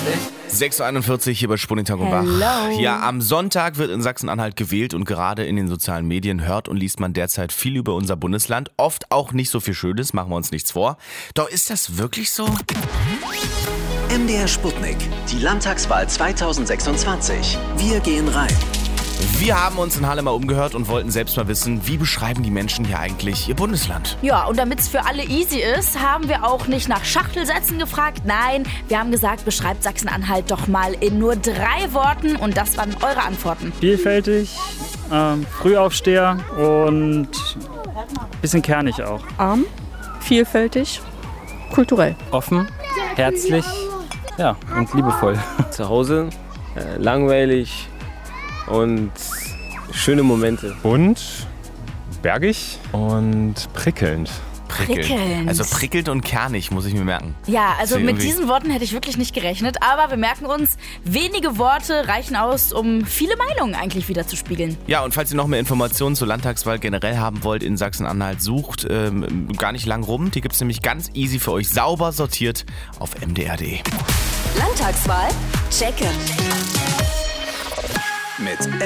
6:41 hier bei Sputnik Tag und Wach. Hello. Ja, am Sonntag wird in Sachsen-Anhalt gewählt und gerade in den sozialen Medien hört und liest man derzeit viel über unser Bundesland. Oft auch nicht so viel Schönes, machen wir uns nichts vor. Doch ist das wirklich so? MDR Sputnik, die Landtagswahl 2026. Wir gehen rein. Wir haben uns in Halle mal umgehört und wollten selbst mal wissen, wie beschreiben die Menschen hier eigentlich ihr Bundesland? Ja, und damit es für alle easy ist, haben wir auch nicht nach Schachtelsätzen gefragt. Nein, wir haben gesagt, beschreibt Sachsen-Anhalt doch mal in nur 3 Worten. Und das waren eure Antworten. Vielfältig, Frühaufsteher und ein bisschen kernig auch. Arm, vielfältig, kulturell. Offen, herzlich, ja, und liebevoll. Zu Hause, langweilig und schöne Momente. Und bergig und prickelnd. Prickelnd. Also prickelt und kernig, muss ich mir merken. Ja, also Ist mit irgendwie- diesen Worten hätte ich wirklich nicht gerechnet. Aber wir merken uns, wenige Worte reichen aus, um viele Meinungen eigentlich wieder zu spiegeln. Ja, und falls ihr noch mehr Informationen zur Landtagswahl generell haben wollt in Sachsen-Anhalt, sucht gar nicht lang rum. Die gibt's nämlich ganz easy für euch, sauber sortiert auf mdr.de. Landtagswahl? Checke. Mit